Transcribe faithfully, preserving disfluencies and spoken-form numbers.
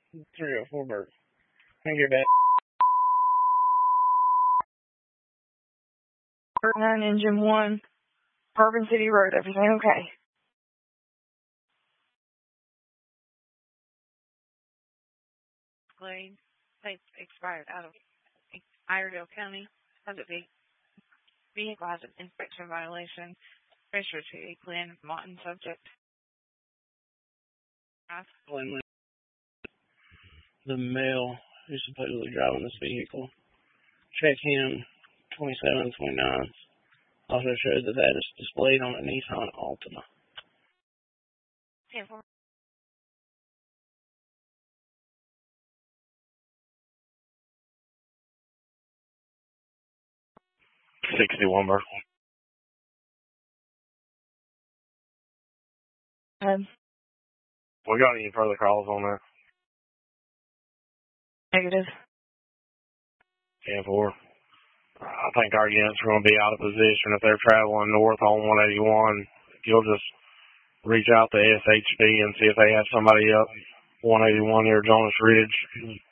three oh four Burke. Can I get back? Burke nine, Engine one, Bourbon City Road. Everything okay? Glade, plates expired out of Iredell County, subject to vehicle has an inspection violation, registered to a Glen Martin subject. Glenn, the male who's supposedly driving this vehicle. Check him, twenty-seven twenty-nine. Also shows that that is displayed on a Nissan Altima. ten four. sixty-one Burke. Um, We got any further calls on that? negative. ten four. I think our units are going to be out of position if they're traveling north on one eighty-one. You'll just reach out to S H B and see if they have somebody up one eighty-one near Jonas Ridge.